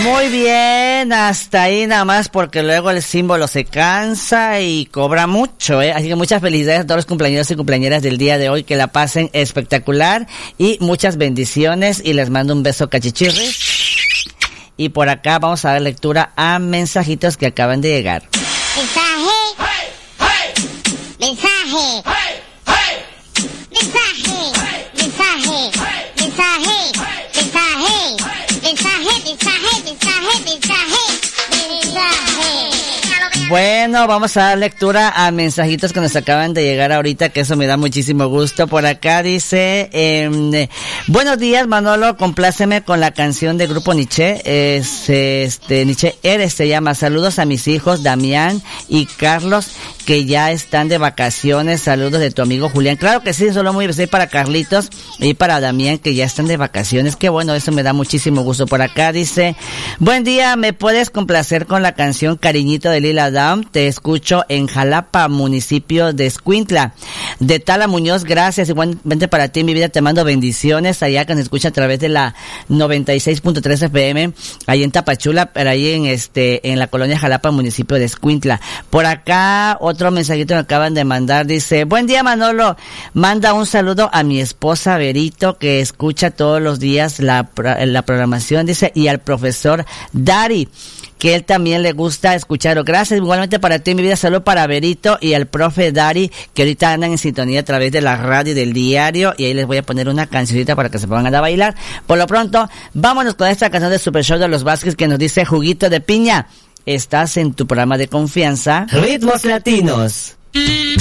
Muy bien, hasta ahí nada más, porque luego el símbolo se cansa y cobra mucho, Así que muchas felicidades a todos los cumpleañeros y cumpleañeras del día de hoy, que la pasen espectacular y muchas bendiciones, y les mando un beso cachichirri. Y por acá vamos a dar lectura a mensajitos que acaban de llegar. Bueno, vamos a dar lectura a mensajitos que nos acaban de llegar ahorita, que eso me da muchísimo gusto. Por acá dice, buenos días, Manolo, compláceme con la canción de Grupo Nietzsche. Nietzsche Eres se llama. Saludos a mis hijos Damián y Carlos, que ya están de vacaciones. Saludos de tu amigo Julián. Claro que sí, solo muy especial para Carlitos y para Damián, que ya están de vacaciones. Qué bueno, eso me da muchísimo gusto. Por acá dice, buen día, ¿me puedes complacer con la canción Cariñito de Lila Downs? Te escucho en Jalapa, municipio de Escuintla. De Tala Muñoz, gracias. Igualmente para ti, mi vida, te mando bendiciones allá que nos escucha a través de la 96.3 FM, ahí en Tapachula, pero ahí en la colonia Jalapa, municipio de Escuintla. Por acá, otro mensajito me acaban de mandar, dice, buen día, Manolo, manda un saludo a mi esposa Berito, que escucha todos los días la programación, dice, y al profesor Dari, que él también le gusta escucharlo. Gracias, igualmente para ti, mi vida, salud para Berito y al profe Dari, que ahorita andan en sintonía a través de la radio y del diario, y ahí les voy a poner una cancioncita para que se pongan a bailar. Por lo pronto, vámonos con esta canción de Super Show de los Vázquez, que nos dice Juguito de Piña. Estás en tu programa de confianza, Ritmos Latinos.